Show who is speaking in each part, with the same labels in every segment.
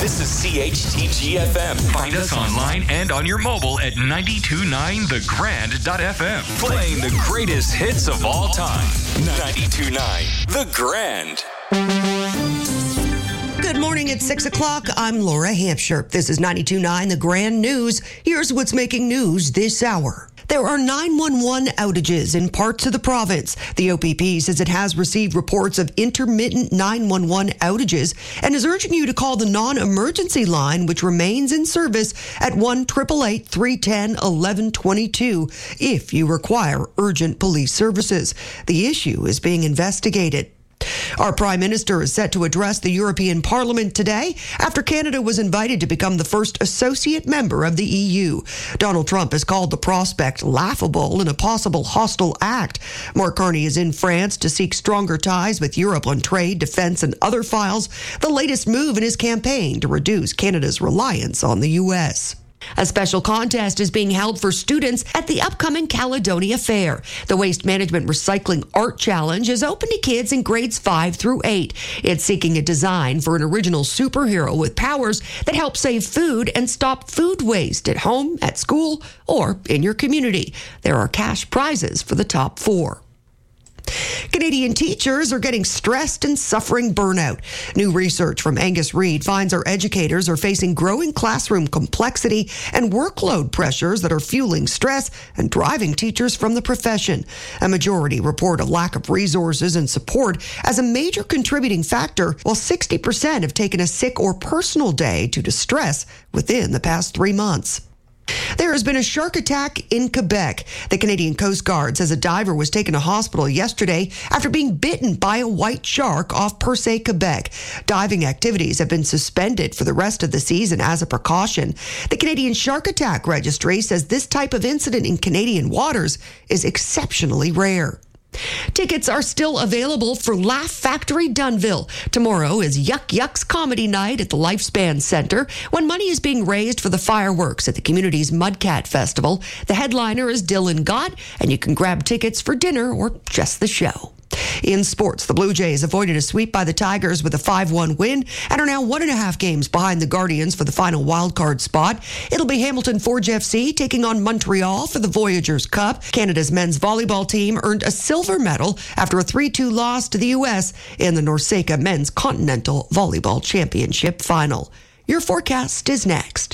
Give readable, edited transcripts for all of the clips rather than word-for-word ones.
Speaker 1: This is CHTG FM.
Speaker 2: Find us online and on your mobile at 929thegrand.fm.
Speaker 1: Playing the greatest hits of all time. 92.9 The Grand.
Speaker 3: Good morning at 6 o'clock. I'm Laura Hampshire. This is 92.9 The Grand News. Here's what's making news this hour. There are 911 outages in parts of the province. The OPP says it has received reports of intermittent 911 outages and is urging you to call the non-emergency line, which remains in service at 1-888-310-1122 if you require urgent police services. The issue is being investigated. Our Prime Minister is set to address the European Parliament today after Canada was invited to become the first associate member of the EU. Donald Trump has called the prospect laughable and a possible hostile act. Mark Carney is in France to seek stronger ties with Europe on trade, defense, and other files, the latest move in his campaign to reduce Canada's reliance on the U.S. A special contest is being held for students at the upcoming Caledonia Fair. The Waste Management Recycling Art Challenge is open to kids in grades 5 through 8. It's seeking a design for an original superhero with powers that help save food and stop food waste at home, at school, or in your community. There are cash prizes for the top 4. Canadian teachers are getting stressed and suffering burnout. New research from Angus Reid finds our educators are facing growing classroom complexity and workload pressures that are fueling stress and driving teachers from the profession. A majority report a lack of resources and support as a major contributing factor, while 60% have taken a sick or personal day due to stress within the past 3 months. There has been a shark attack in Quebec. The Canadian Coast Guard says a diver was taken to hospital yesterday after being bitten by a white shark off Percé, Quebec. Diving activities have been suspended for the rest of the season as a precaution. The Canadian Shark Attack Registry says this type of incident in Canadian waters is exceptionally rare. Tickets are still available for Laugh Factory Dunnville. Tomorrow is Yuck Yucks Comedy Night at the Lifespan Center when money is being raised for the fireworks at the community's Mudcat Festival. The headliner is Dylan Gott, and you can grab tickets for dinner or just the show. In sports, the Blue Jays avoided a sweep by the Tigers with a 5-1 win and are now 1.5 games behind the Guardians for the final wildcard spot. It'll be Hamilton Forge FC taking on Montreal for the Voyageurs Cup. Canada's men's volleyball team earned a silver medal after a 3-2 loss to the U.S. in the Norseca Men's Continental Volleyball Championship final. Your forecast is next.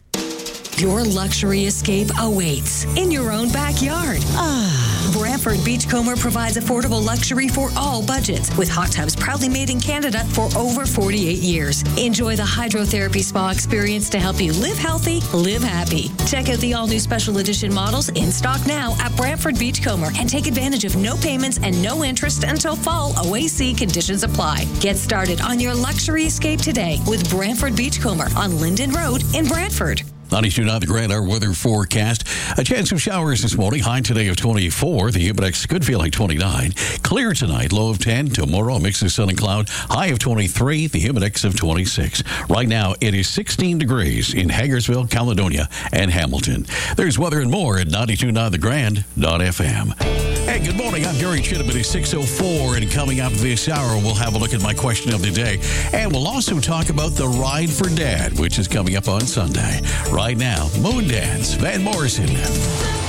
Speaker 4: Your luxury escape awaits in your own backyard. Brantford Beachcomber provides affordable luxury for all budgets, with hot tubs proudly made in Canada for over 48 years. Enjoy the hydrotherapy spa experience to help you live healthy, live happy. Check out the all-new special edition models in stock now at Brantford Beachcomber and take advantage of no payments and no interest until fall. OAC conditions apply. Get started on your luxury escape today with Brantford Beachcomber on Linden Road in Brantford.
Speaker 5: 92.9 The Grand, our weather forecast. A chance of showers this morning. High today of 24. The Humidex good feeling 29. Clear tonight. Low of 10. Tomorrow, a mix of sun and cloud. High of 23. The Humidex of 26. Right now, it is 16 degrees in Hagersville, Caledonia, and Hamilton. There's weather and more at 92.9thegrand.fm. Hey, good morning. I'm Gary Chittum. It is 6:04, and coming up this hour, we'll have a look at my question of the day. And we'll also talk about the Ride for Dad, which is coming up on Sunday. Right now, Moon Dance, Van Morrison.